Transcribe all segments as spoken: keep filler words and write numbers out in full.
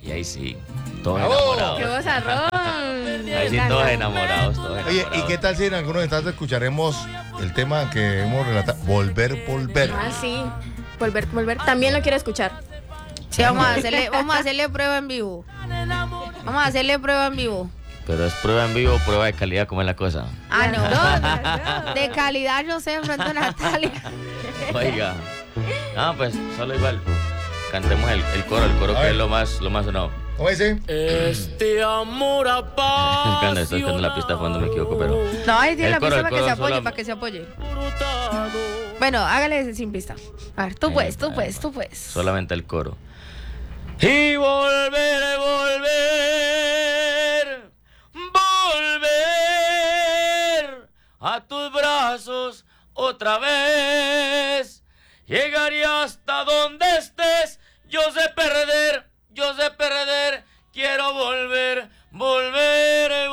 aquí ahí sí, todos ¡Bravo! enamorados. ¡Qué vozarrón! Ahí sí, todos enamorados, todos enamorados. Oye, ¿y qué tal si en algunos instantes escucharemos el tema que hemos relatado? Volver, volver. Ah, sí. Volver, volver. También lo quiero escuchar. Sí, vamos a hacerle, vamos a hacerle prueba en vivo. Vamos a hacerle prueba en vivo. Pero es prueba en vivo, prueba de calidad, ¿cómo es la cosa? Ah, no. No, no. De calidad, no sé, de pronto Natalia. Oiga. No, pues solo igual. Cantemos el, el coro, el coro A que ver. es lo más, lo más sonado. ¿Cómo dice? Este amor apasionado. Cuando estoy cantando la pista cuando me equivoco, pero... No, ahí tiene El la coro, pista el para que coro se apoye, solo- para que se apoye. Bueno, hágale sin pista. A ver, tú pues, tú pues, tú pues. Solamente el coro. Y volver, volver, volver a tus brazos otra vez. Llegaré hasta donde estés. Yo sé perder, yo sé perder. Quiero volver, volver, ¡Qué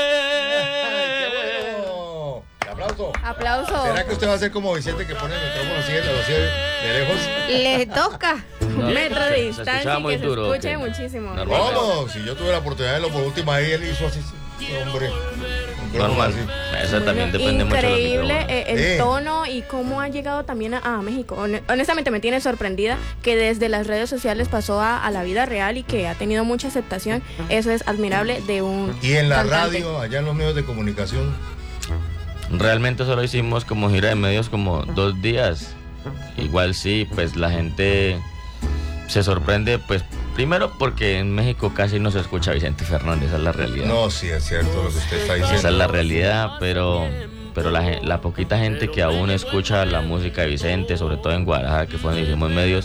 volver. bueno! ¡Aplauso! Aplauso. ¿Será que usted va a ser como Vicente que pone el micrófono así, lo así de lejos? Le toca. Un metro de Se distancia escuchaba y muy que duro, se escuche ¿o qué? muchísimo. Normal. ¿Cómo? Si yo tuve la oportunidad de lo por última ahí, él hizo así, sí, hombre. Un micrófono Normal. así. Eso también depende mucho de los Increíble micrófonos. eh, el Sí. tono y cómo ha llegado también a, a México. Hone- Honestamente me tiene sorprendida que desde las redes sociales pasó a, a la vida real y que ha tenido mucha aceptación. Eso es admirable de un Y en la cantante. radio, allá en los medios de comunicación. Realmente solo hicimos como gira de medios como dos días. Igual sí, pues la gente se sorprende, pues primero porque en México casi no se escucha a Vicente Fernández, esa es la realidad. No, sí, es cierto lo que usted está Esa es diciendo. la realidad, pero, pero la, gen- la poquita gente que aún escucha la música de Vicente, sobre todo en Guadalajara, que fue donde hicimos medios,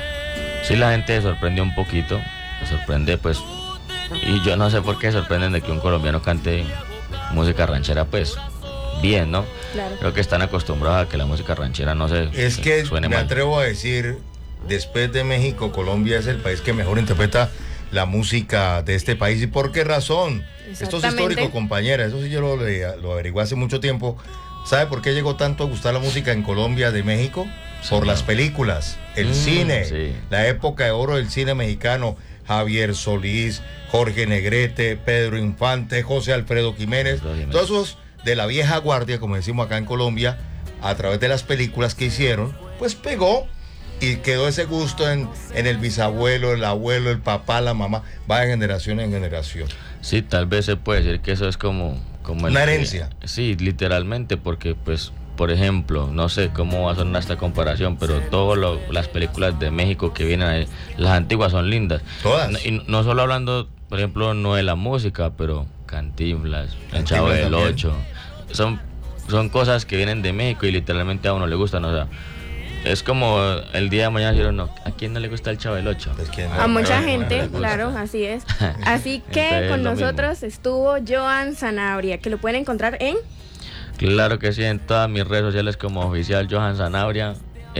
sí la gente se sorprende un poquito, se sorprende pues, y yo no sé por qué se sorprenden de que un colombiano cante música ranchera, pues bien, ¿no? Claro. Creo que están acostumbrados a que la música ranchera no se Es que suene me mal. atrevo a decir, después de México, Colombia es el país que mejor interpreta la música de este país. ¿Y por qué razón? Esto es Exactamente. histórico, compañera. Eso sí yo lo, leía- lo averigué hace mucho tiempo. ¿Sabe por qué llegó tanto a gustar la música en Colombia de México? Por Sí, las no. películas, el Mm, cine, sí. la época de oro del cine mexicano. Javier Solís, Jorge Negrete, Pedro Infante, José Alfredo Jiménez, Alfredo Jiménez. todos esos de la vieja guardia, como decimos acá en Colombia, a través de las películas que hicieron, pues pegó y quedó ese gusto en, en el bisabuelo, el abuelo, el papá, la mamá, va de generación en generación. Sí, tal vez se puede decir que eso es como... como el Una que- herencia. sí, literalmente, porque pues, por ejemplo, no sé cómo va a sonar esta comparación, pero todas las películas de México que vienen ahí, las antiguas son lindas. Todas. No- y no solo hablando, por ejemplo, no de la música, pero Cantinflas, El Cantinflas Chavo del también. Ocho, son, son cosas que vienen de México y literalmente a uno le gustan, o sea... Es como el día de mañana dijeron, no, ¿a quién no le gusta el Chavo del Ocho? Pues, ¿quién no? A mucha No, gente, no le gusta. claro, así es. Así que Entonces, con lo mismo. nosotros estuvo Joan Sanabria, que lo pueden encontrar en... Claro que sí, en todas mis redes sociales como oficial Johan Sanabria,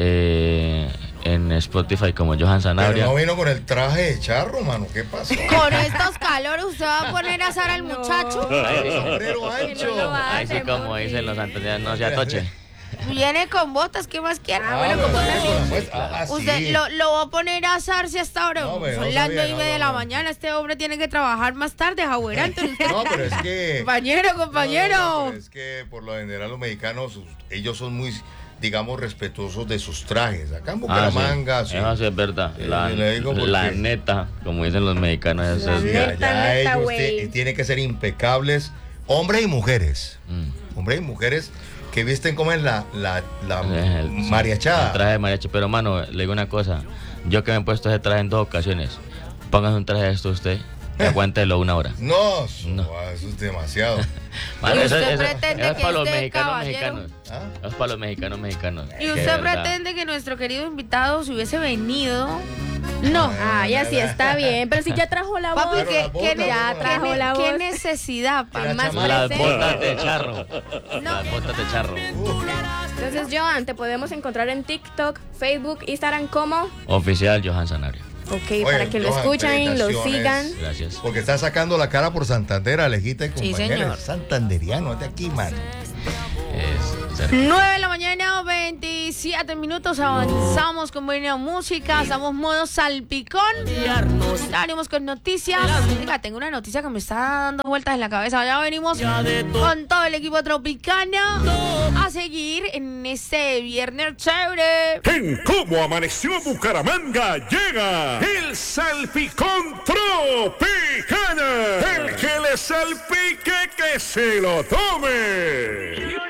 eh, en Spotify como Johan Pero Sanabria. no vino con el traje de charro, mano. ¿Qué pasó? Con estos calores, ¿usted va a poner a asar al muchacho? El sombrero ancho. no lo Ahí sí, hace, como Monty. dicen los antoneanos, no se atoche. Viene con botas, ¿qué más quiere? Ah, bueno, como pero tal. eso, pues, ah, Usted sí. lo, lo va a poner a asarse hasta ahora. No, hombre, no Son las sabía, nueve y no, media de no, la no. mañana. Este hombre tiene que trabajar más tarde, jaguerante. No, pero es que... Compañero, compañero. No, no, no, pero es que por lo general los mexicanos, sus- ellos son muy, digamos, respetuosos de sus trajes. Acá en Ah, sí. Bucaramanga, sí. Eso sí es verdad. Eh, La, le digo porque- la neta, como dicen los mexicanos, eso La es... Sí, neta. allá neta, ellos güey. ti- tienen que ser impecables, hombres y mujeres. Mm. Hombres y mujeres que visten como en la, la, la El- mariachada. El traje de mariachi. Pero, mano, le digo una cosa. Yo que me he puesto ese traje en dos ocasiones. Póngase un traje de esto usted y aguántelo una hora. No, eso, No. ah, eso es demasiado. Mano, ¿Y eso, usted eso- pretende eso es que para los este mexicanos caballero- mexicanos. ¿Ah? Eso es para los mexicanos mexicanos. Y De usted verdad. pretende que nuestro querido invitado se hubiese venido. No, ay, así está bien, pero si ya trajo la voz. Papi, Claro, ¿qué, las qué botas, ne- ya ¿no? trajo qué- la qué voz. necesidad, pa? La Más chamaca. Las presente. botas de charro. No. Las botas de charro. Entonces, Joan, te podemos encontrar en TikTok, Facebook, Instagram como... Oficial Johan Sanabria. Ok, para que lo Johan, escuchen, lo felicitaciones. sigan. Gracias. Porque está sacando la cara por Santander, Alejita y Sí, compañeros. señor. Santanderiano, es de aquí, mano. Es- cerca. nueve de la mañana, veintisiete minutos. Avanzamos con buena música. Estamos modo salpicón. Ya venimos con noticias. Oiga, tengo una noticia que me está dando vueltas en la cabeza. Ya venimos con todo el equipo tropicano a seguir en este viernes chévere. En Cómo Amaneció Bucaramanga llega el Salpicón Tropicana. El que le salpique que se lo tome.